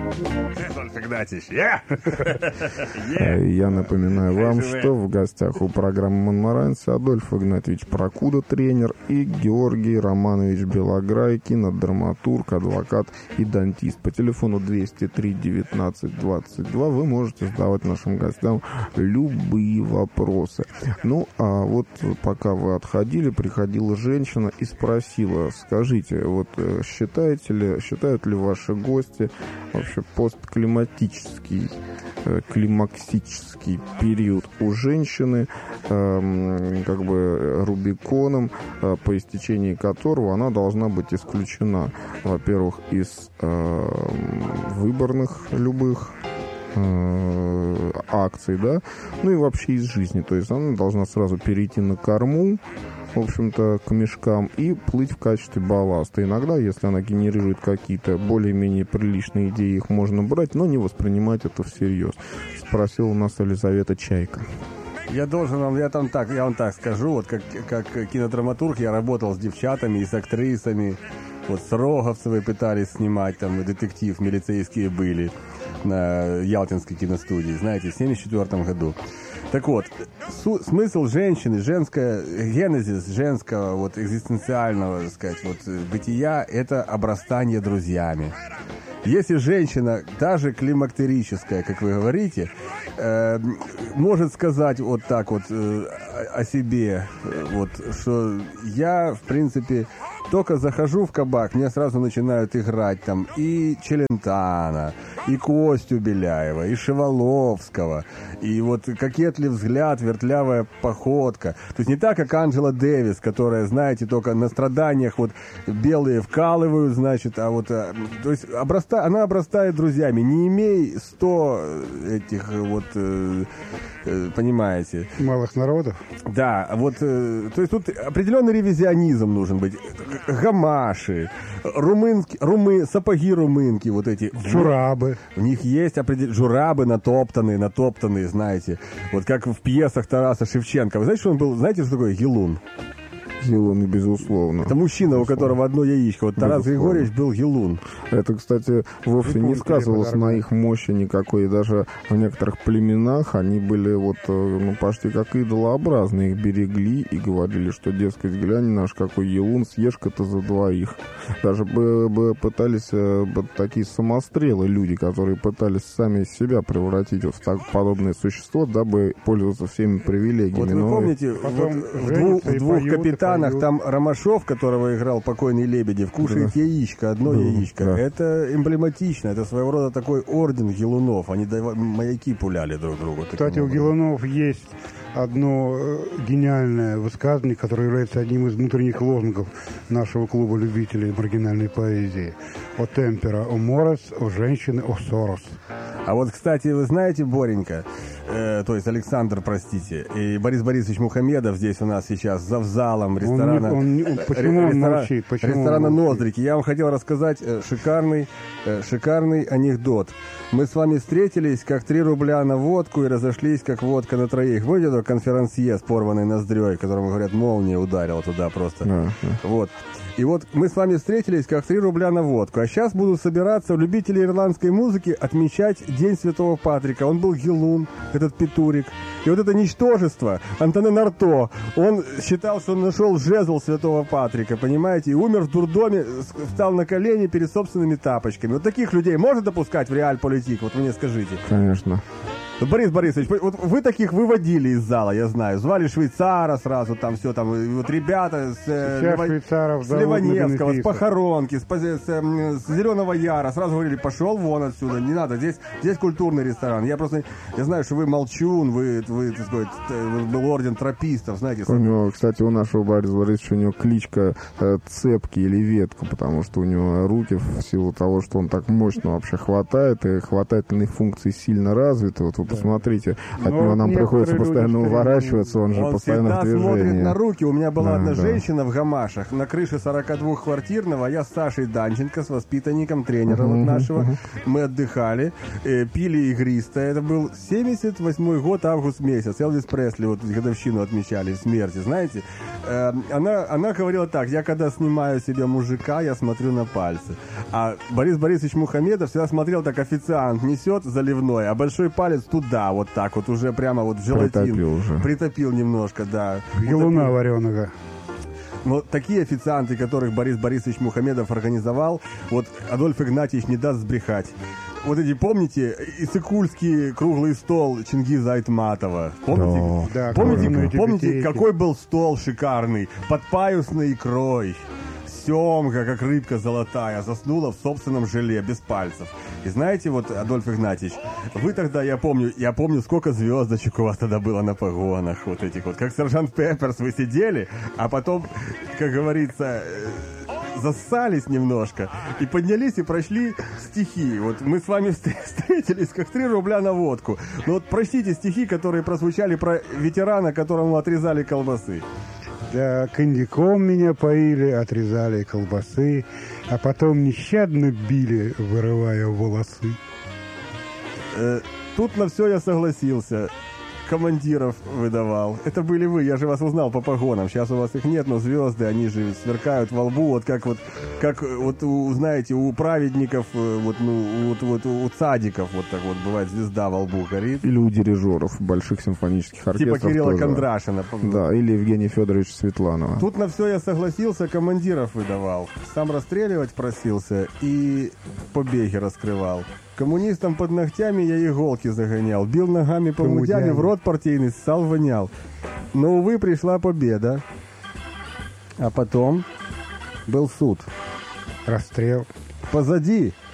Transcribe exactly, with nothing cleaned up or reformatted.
Адольф Игнатьевич, я! Я напоминаю вам, что в гостях у программы «Монмаранси» Адольф Игнатьевич Прокуда, тренер, и Георгий Романович Белограй, кинодраматург, адвокат и дантист. По телефону двести три девятнадцать двадцать два вы можете задавать нашим гостям любые вопросы. Ну, а вот пока вы отходили, приходила женщина и спросила: скажите, вот считаете ли, считают ли ваши гости вообще постклиматический, климаксический период у женщины э, как бы рубиконом, э, по истечении которого она должна быть исключена, во-первых, из э, выборных любых э, акций, да, ну и вообще из жизни. То есть она должна сразу перейти на корму, в общем-то, к мешкам и плыть в качестве балласта. Иногда, если она генерирует какие-то более-менее приличные идеи, их можно брать, но не воспринимать это всерьез. Спросила у нас Елизавета Чайка. Я должен вам, я там так, я вам так скажу, вот как, как кинодраматург я работал с девчатами и с актрисами. Вот с Роговцевой пытались снимать, там детектив милицейские были на Ялтинской киностудии, знаете, в семьдесят четвёртом году. Так вот, су- смысл женщины, женская, генезис женского, вот, экзистенциального, так сказать, вот, бытия, это обрастание друзьями. Если женщина, даже климактерическая, как вы говорите, э, может сказать вот так вот э, о себе, э, вот, что я, в принципе, только захожу в кабак, мне сразу начинают играть там и Челентана, и Костю Беляева, и Шеваловского, и вот кокетливый взгляд, вертлявая походка. То есть не так, как Анджела Дэвис, которая, знаете, только на страданиях вот белые вкалывают, значит, а вот, то есть обраста, она обрастает друзьями. Не имей сто этих вот, понимаете. Малых народов? Да, вот, то есть тут определенный ревизионизм нужен быть. Гамаши, румынки, румы, сапоги румынки, вот эти. Журабы. У них есть определенные журабы натоптанные, натоптанные, знаете. Вот как в пьесах Тараса Шевченко. Вы знаете, что он был, знаете, что такое гелун? Гелун, безусловно. Это мужчина, безусловно, у которого одно яичко. Вот Тарас безусловно. Григорьевич был гелун. Это, кстати, вовсе не сказывалось на их мощи никакой. Даже в некоторых племенах они были вот, ну, почти как идолообразные. Их берегли и говорили, что, дескать, глянь наш какой гелун, съешь-ка-то за двоих. Даже бы, бы пытались бы, такие самострелы люди, которые пытались сами себя превратить в так подобное существо, дабы пользоваться всеми привилегиями. Вот вы Но помните, вот в двух, в двух капитанах там Ромашов, которого играл покойный Лебедев, кушает да. яичко, одно да. яичко. Да. Это эмблематично, это своего рода такой орден гелунов. Они маяки пуляли друг другу. Кстати, у гелунов есть одно гениальное высказывание, которое является одним из внутренних лозунгов нашего клуба любителей маргинальной поэзии. «О темпера, о морос, о женщины, о сорос». А вот, кстати, вы знаете, Боренька, э, то есть Александр, простите, и Борис Борисович Мухамедов здесь у нас сейчас за взалом ресторана... Он не, он, почему он ресторан, молчит? Почему ресторана он молчит? «Ноздрики». Я вам хотел рассказать э, шикарный, э, шикарный анекдот. Мы с вами встретились, как три рубля на водку, и разошлись, как водка на троих. Помните этого конферансье с порванной ноздрёй, которому, говорят, молния ударила туда просто? Uh-huh. Вот. И вот мы с вами встретились, как три рубля на водку. А сейчас будут собираться любители ирландской музыки отмечать День Святого Патрика. Он был гелун, этот Петурик. И вот это ничтожество, Антоне Нарто, он считал, что он нашел жезл Святого Патрика, понимаете? И умер в дурдоме, встал на колени перед собственными тапочками. Вот таких людей можно допускать в реаль-политик? Вот вы мне скажите. Конечно. Борис Борисович, вот вы таких выводили из зала, я знаю. Звали швейцара сразу, там все, там, вот ребята с, Лево... с Ливаневского, с Похоронки, с, с, с Зеленого Яра. Сразу говорили, пошел вон отсюда, не надо, здесь, здесь культурный ресторан. Я просто, я знаю, что вы молчун, вы, вы, так сказать, был орден тропистов, знаете. У него, кстати, у нашего Бориса Борисовича, у него кличка э, Цепки или Ветка, потому что у него руки, в силу того, что он так мощно вообще хватает, и хватательные функции сильно развиты. Вот вы посмотрите, от Но него нам некоторые приходится люди постоянно что-то уворачиваться, он же Он постоянно в всегда смотрит движении. на руки. У меня была Да, одна да. женщина в гамашах на крыше сорокадвухквартирного. Я с Сашей Данченко, с воспитанником тренера Мгм, вот нашего. мгм. Мы отдыхали, э, пили игристое. Это был семьдесят восьмой год, август месяц. Элвис Пресли, вот годовщину отмечали смерти, знаете. Э, она, она говорила так: я когда снимаю себе мужика, я смотрю на пальцы. А Борис Борисович Мухамедов всегда смотрел, так официант несет заливной, а большой палец туда, вот так вот, уже прямо вот в желатин. Притопил уже. Притопил немножко, да. Елуна вареного. Но такие официанты, которых Борис Борисович Мухамедов организовал, вот Адольф Игнатьевич не даст сбрехать. Вот эти, помните, иссыкульский круглый стол Чингиза Айтматова? Помните? Да, помните, круглые помните тюбетейки. какой был стол шикарный, под паюсной икрой? Семга, как рыбка золотая, заснула в собственном желе, без пальцев. И знаете, вот, Адольф Игнатьевич, вы тогда, я помню, я помню, сколько звездочек у вас тогда было на погонах, вот этих вот, как сержант Пепперс вы сидели, а потом, как говорится, э, зассались немножко и поднялись и прочли стихи. Вот мы с вами встретились, как три рубля на водку. Но вот прочтите стихи, которые прозвучали про ветерана, которому отрезали колбасы. Да, коньяком меня поили, отрезали колбасы, а потом нещадно били, вырывая волосы. Э, тут на все я согласился. Командиров выдавал. Это были вы, я же вас узнал по погонам. Сейчас у вас их нет, но звезды, они же сверкают во лбу, вот как вот, как вот у, знаете, у праведников, вот, ну, вот, вот у цадиков, вот так вот бывает, звезда во лбу горит. Или у дирижеров больших симфонических оркестров. Типа Кирилла тоже. Кондрашина. Да, или Евгения Федоровича Светланова. Тут на все я согласился, командиров выдавал. Сам расстреливать просился и побеги раскрывал. Коммунистам под ногтями я иголки загонял. Бил ногами по мудями, в рот партийный ссал вонял. Но, увы, пришла победа. А потом был суд. Расстрел. Позади